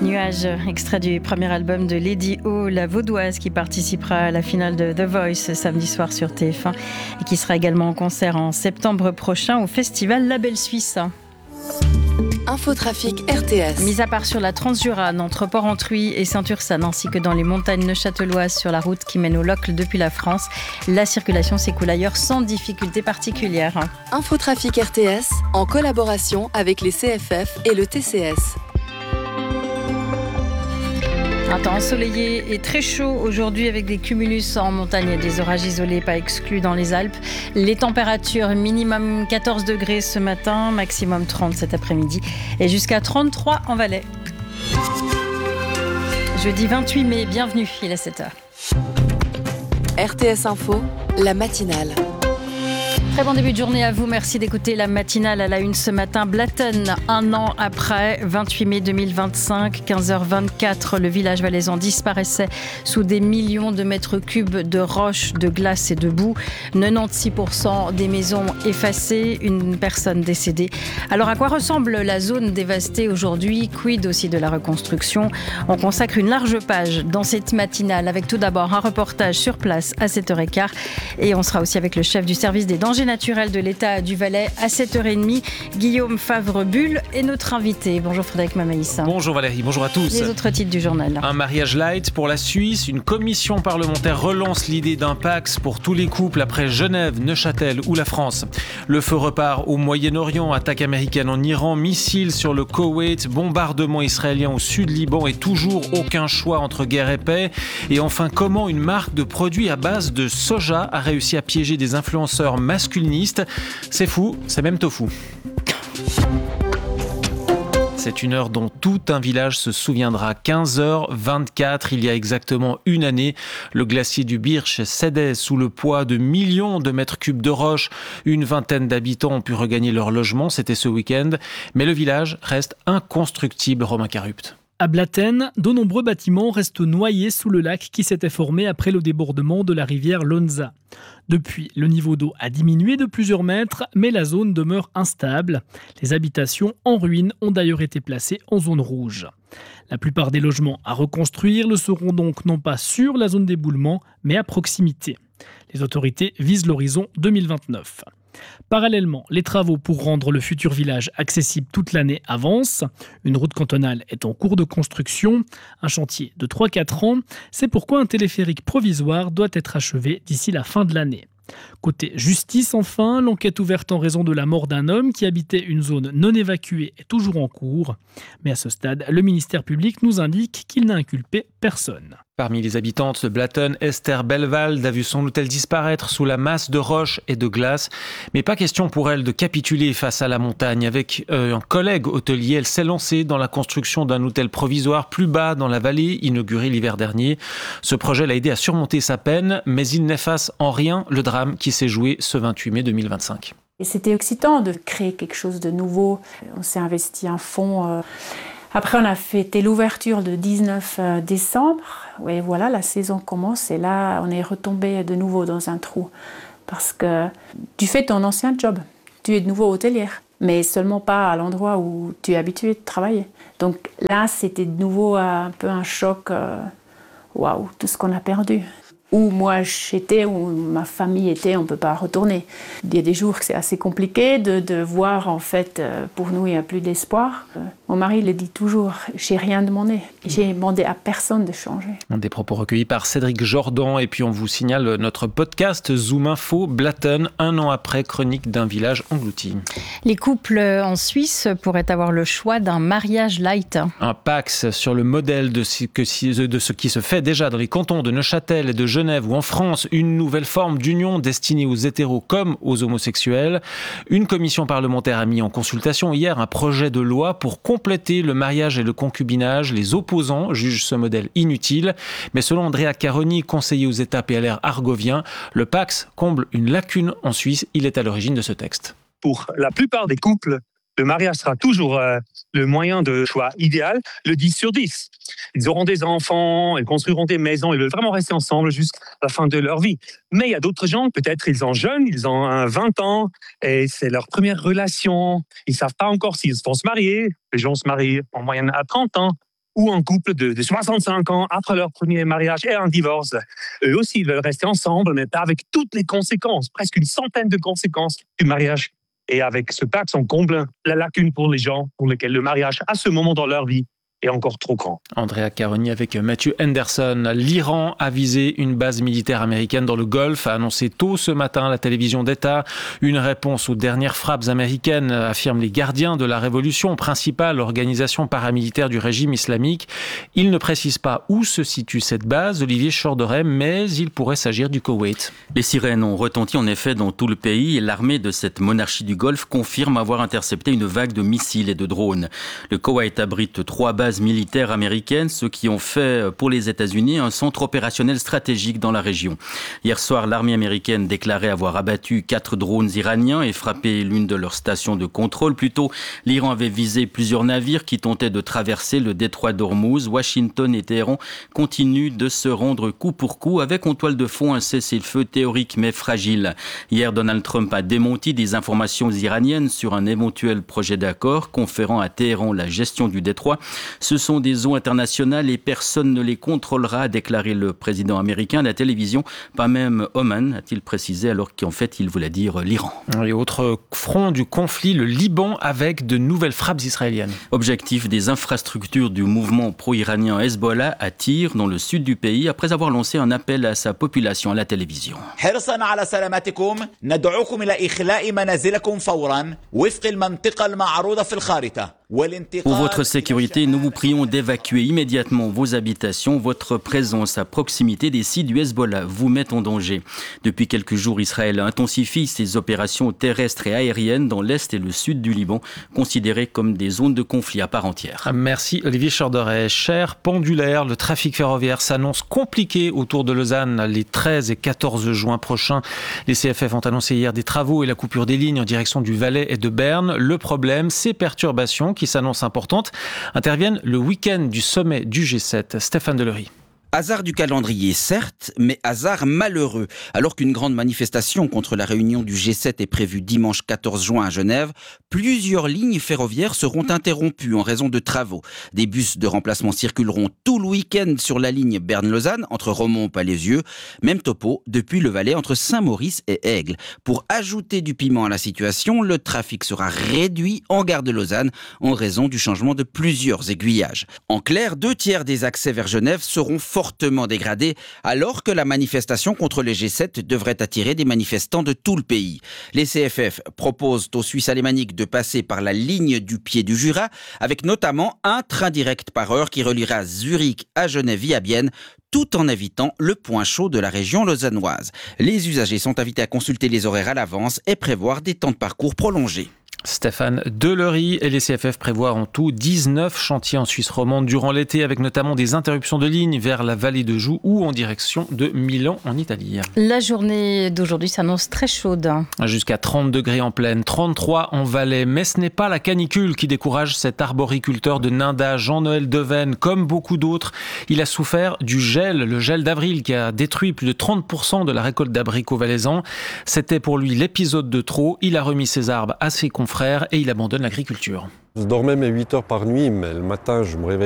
Nuages, extrait du premier album de Lady O, la vaudoise, qui participera à la finale de The Voice samedi soir sur TF1 et qui sera également en concert en septembre prochain au festival Label Suisse. Infotrafic RTS. Mis à part sur la Transjurane, entre Port-Entruy et Saint-Ursanne, ainsi que dans les montagnes neuchâteloises sur la route qui mène au Locle depuis la France, la circulation s'écoule ailleurs sans difficulté particulière. Infotrafic RTS, en collaboration avec les CFF et le TCS. Un temps ensoleillé et très chaud aujourd'hui avec des cumulus en montagne et des orages isolés pas exclus dans les Alpes. Les températures minimum 14 degrés ce matin, maximum 30 cet après-midi et jusqu'à 33 en Valais. Jeudi 28 mai, bienvenue, il est 7h. RTS Info, la matinale. Très bon début de journée à vous. Merci d'écouter la matinale à la une ce matin. Blatten, un an après, 28 mai 2025, 15h24, le village valaisan disparaissait sous des millions de mètres cubes de roches, de glace et de boue. 96% des maisons effacées, une personne décédée. Alors à quoi ressemble la zone dévastée aujourd'hui? Quid aussi de la reconstruction? On consacre une large page dans cette matinale avec tout d'abord un reportage sur place à 7h15 et on sera aussi avec le chef du service des dangers naturel de l'État du Valais à 7h30. Guillaume Favre-Bulle est notre invité. Bonjour Frédéric Mamaïs. Bonjour Valérie, bonjour à tous. Les autres titres du journal. Un mariage light pour la Suisse. Une commission parlementaire relance l'idée d'un Pacs pour tous les couples après Genève, Neuchâtel ou la France. Le feu repart au Moyen-Orient. Attaque américaine en Iran, missiles sur le Koweït, bombardement israélien au sud-Liban et toujours aucun choix entre guerre et paix. Et enfin, comment une marque de produits à base de soja a réussi à piéger des influenceurs masculins. C'est fou, c'est même tofu. C'est une heure dont tout un village se souviendra. 15h24, il y a exactement une année, le glacier du Birch cédait sous le poids de millions de mètres cubes de roches. Une vingtaine d'habitants ont pu regagner leur logement, c'était ce week-end. Mais le village reste inconstructible, Romain Carupt. À Blatten, de nombreux bâtiments restent noyés sous le lac qui s'était formé après le débordement de la rivière Lonza. Depuis, le niveau d'eau a diminué de plusieurs mètres, mais la zone demeure instable. Les habitations en ruine ont d'ailleurs été placées en zone rouge. La plupart des logements à reconstruire le seront donc non pas sur la zone d'éboulement, mais à proximité. Les autorités visent l'horizon 2029. Parallèlement, les travaux pour rendre le futur village accessible toute l'année avancent. Une route cantonale est en cours de construction, un chantier de 3-4 ans. C'est pourquoi un téléphérique provisoire doit être achevé d'ici la fin de l'année. Côté justice, enfin, l'enquête ouverte en raison de la mort d'un homme qui habitait une zone non évacuée est toujours en cours. Mais à ce stade, le ministère public nous indique qu'il n'a inculpé personne. Parmi les habitantes de Blatten, Esther Belvald a vu son hôtel disparaître sous la masse de roches et de glace. Mais pas question pour elle de capituler face à la montagne. Avec un collègue hôtelier, elle s'est lancée dans la construction d'un hôtel provisoire plus bas dans la vallée, inauguré l'hiver dernier. Ce projet l'a aidé à surmonter sa peine, mais il n'efface en rien le drame qui s'est joué ce 28 mai 2025. Et c'était excitant de créer quelque chose de nouveau. On s'est investi à fond. Après, on a fêté l'ouverture le 19 décembre. Et voilà, la saison commence et là, on est retombé de nouveau dans un trou. Parce que tu fais ton ancien job. Tu es de nouveau hôtelière, mais seulement pas à l'endroit où tu es habitué de travailler. Donc là, c'était de nouveau un peu un choc. Waouh, tout ce qu'on a perdu. Où moi j'étais, où ma famille était, on ne peut pas retourner. Il y a des jours que c'est assez compliqué de voir, en fait, pour nous, il n'y a plus d'espoir. Mon mari le dit toujours, j'ai rien demandé. J'ai demandé à personne de changer. Des propos recueillis par Cédric Jordan. Et puis on vous signale notre podcast Zoom Info, Blatten, un an après, chronique d'un village englouti. Les couples en Suisse pourraient avoir le choix d'un mariage light. Un Pacs sur le modèle de ce qui se fait déjà dans les cantons de Neuchâtel et de Genève ou en France, une nouvelle forme d'union destinée aux hétéros comme aux homosexuels. Une commission parlementaire a mis en consultation hier un projet de loi pour compléter le mariage et le concubinage. Les opposants jugent ce modèle inutile. Mais selon Andrea Caroni, conseiller aux États PLR argovien, le Pacs comble une lacune en Suisse. Il est à l'origine de ce texte. Pour la plupart des couples, le mariage sera toujours le moyen de choix idéal, le 10 sur 10. Ils auront des enfants, ils construiront des maisons, ils veulent vraiment rester ensemble jusqu'à la fin de leur vie. Mais il y a d'autres gens, peut-être ils sont jeunes, ils ont 20 ans, et c'est leur première relation. Ils ne savent pas encore s'ils vont se marier. Les gens se marient en moyenne à 30 ans. ou un couple de 65 ans après leur premier mariage et un divorce. Eux aussi, ils veulent rester ensemble, mais pas avec toutes les conséquences, presque une centaine de conséquences du mariage. Et avec ce pacte, on comble la lacune pour les gens pour lesquels le mariage, à ce moment dans leur vie, est encore trop grand. Andrea Caroni avec Mathieu Henderson. L'Iran a visé une base militaire américaine dans le Golfe, a annoncé tôt ce matin la télévision d'État. Une réponse aux dernières frappes américaines, affirment les gardiens de la révolution, principale organisation paramilitaire du régime islamique. Il ne précise pas où se situe cette base, Olivier Chorderet, mais il pourrait s'agir du Koweït. Les sirènes ont retenti en effet dans tout le pays et l'armée de cette monarchie du Golfe confirme avoir intercepté une vague de missiles et de drones. Le Koweït abrite 3 bases militaires américaines, ce qui ont fait pour les États-Unis un centre opérationnel stratégique dans la région. Hier soir, l'armée américaine déclarait avoir abattu 4 drones iraniens et frappé l'une de leurs stations de contrôle. Plus tôt, l'Iran avait visé plusieurs navires qui tentaient de traverser le détroit d'Ormuz. Washington et Téhéran continuent de se rendre coup pour coup avec en toile de fond un cessez-le-feu théorique mais fragile. Hier, Donald Trump a démenti des informations iraniennes sur un éventuel projet d'accord conférant à Téhéran la gestion du détroit. Ce sont des eaux internationales et personne ne les contrôlera, a déclaré le président américain à la télévision. Pas même Oman, a-t-il précisé, alors qu'en fait, il voulait dire l'Iran. Et autre front du conflit, le Liban, avec de nouvelles frappes israéliennes. Objectif des infrastructures du mouvement pro-iranien Hezbollah à Tyr, dans le sud du pays, après avoir lancé un appel à sa population à la télévision. Pour votre sécurité, nous vous prions d'évacuer immédiatement vos habitations. Votre présence à proximité des sites du Hezbollah vous met en danger. Depuis quelques jours, Israël intensifie ses opérations terrestres et aériennes dans l'est et le sud du Liban, considérées comme des zones de conflit à part entière. Merci Olivier Chorderet. Cher pendulaire, le trafic ferroviaire s'annonce compliqué autour de Lausanne les 13 et 14 juin prochains. Les CFF ont annoncé hier des travaux et la coupure des lignes en direction du Valais et de Berne. Le problème, ces perturbations qui s'annoncent importantes interviennent le week-end du sommet du G7. Stéphane Delory. Hasard du calendrier, certes, mais hasard malheureux. Alors qu'une grande manifestation contre la réunion du G7 est prévue dimanche 14 juin à Genève, plusieurs lignes ferroviaires seront interrompues en raison de travaux. Des bus de remplacement circuleront tout le week-end sur la ligne Berne-Lausanne, entre Romont-Palaisieux. Même topo depuis le Valais, entre Saint-Maurice et Aigle. Pour ajouter du piment à la situation, le trafic sera réduit en gare de Lausanne en raison du changement de plusieurs aiguillages. En clair, 2/3 des accès vers Genève seront fortement dégradé, alors que la manifestation contre le G7 devrait attirer des manifestants de tout le pays. Les CFF proposent aux Suisses alémaniques de passer par la ligne du pied du Jura, avec notamment un train direct par heure qui reliera Zurich à Genève via Bienne, tout en évitant le point chaud de la région lausannoise. Les usagers sont invités à consulter les horaires à l'avance et prévoir des temps de parcours prolongés. Stéphane Delory et les CFF prévoient en tout 19 chantiers en Suisse romande durant l'été, avec notamment des interruptions de lignes vers la vallée de Joux ou en direction de Milan en Italie. La journée d'aujourd'hui s'annonce très chaude. Jusqu'à 30 degrés en plaine, 33 en Valais. Mais ce n'est pas la canicule qui décourage cet arboriculteur de Ninda, Jean-Noël Deven. Comme beaucoup d'autres, il a souffert du gel, le gel d'avril qui a détruit plus de 30% de la récolte d'abricots valaisans. C'était pour lui l'épisode de trop. Il a remis ses arbres à ses confrères et il abandonne l'agriculture. Je dormais mes 8 heures par nuit, mais le matin, je me réveillais